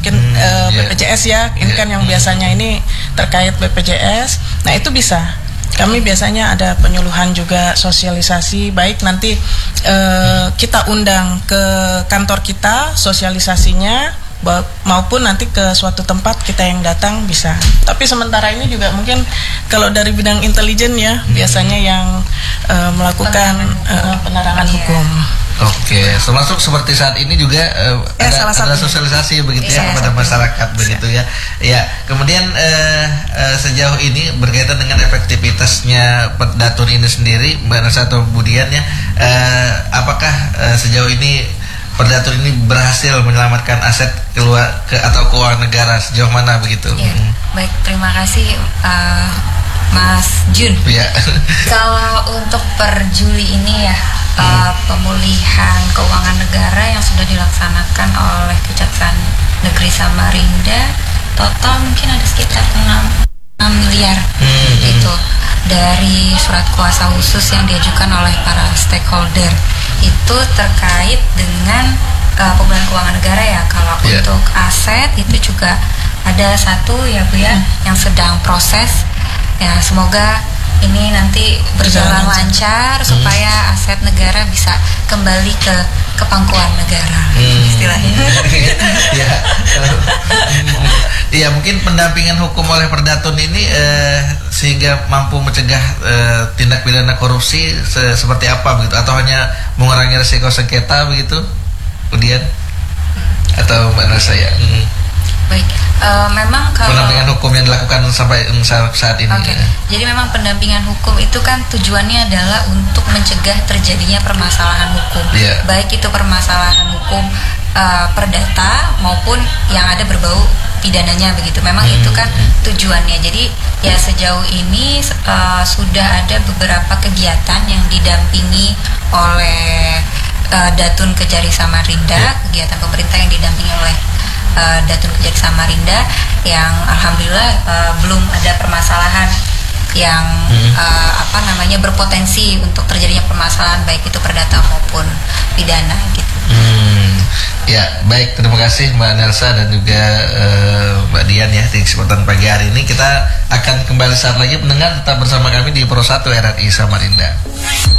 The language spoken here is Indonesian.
mungkin BPJS ya, ini kan yang biasanya ini terkait BPJS. Nah itu bisa. Kami biasanya ada penyuluhan juga, sosialisasi, baik nanti kita undang ke kantor kita sosialisasinya, maupun nanti ke suatu tempat kita yang datang bisa. Tapi sementara ini juga mungkin kalau dari bidang intelijen ya biasanya yang melakukan penerangan hukum. Oke, termasuk seperti saat ini juga ada sosialisasi begitu ya kepada masyarakat begitu ya. Ya, kemudian sejauh ini berkaitan dengan efektivitasnya Perdatun ini sendiri, Mbak Nelsa atau Budian ya, apakah sejauh ini Perdatun ini berhasil menyelamatkan aset atau keuangan negara sejauh mana begitu? Ya, baik, terima kasih Mas Jun. Ya. Kalau untuk per Juli ini ya, pemulihan keuangan negara yang sudah dilaksanakan oleh Kejaksaan Negeri Samarinda total mungkin ada sekitar 6 miliar itu dari surat kuasa khusus yang diajukan oleh para stakeholder itu terkait dengan pemulihan keuangan negara ya. Kalau untuk aset itu juga ada satu ya Bu ya yang sedang proses ya, semoga ini nanti berjalan lancar supaya aset negara bisa kembali ke pangkuan negara istilahnya. Ya mungkin pendampingan hukum oleh Perdatun ini sehingga mampu mencegah tindak pidana korupsi seperti apa begitu, atau hanya mengurangi risiko sengketa begitu kemudian, atau mana saya? Baik, memang kalau pendampingan hukum yang dilakukan sampai saat ini. Jadi memang pendampingan hukum itu kan tujuannya adalah untuk mencegah terjadinya permasalahan hukum, baik itu permasalahan hukum perdata maupun yang ada berbau pidananya begitu. Memang itu kan tujuannya. Jadi ya sejauh ini sudah ada beberapa kegiatan yang didampingi oleh Datun Kejari Samarinda, kegiatan pemerintah yang didampingi oleh Datun Kejari Samarinda yang alhamdulillah belum ada permasalahan yang berpotensi untuk terjadinya permasalahan baik itu perdata maupun pidana gitu. Ya baik, terima kasih Mbak Nelsa dan juga Mbak Dian ya di kesempatan pagi hari ini. Kita akan kembali saat lagi, pendengar tetap bersama kami di Pro 1 RRI Samarinda.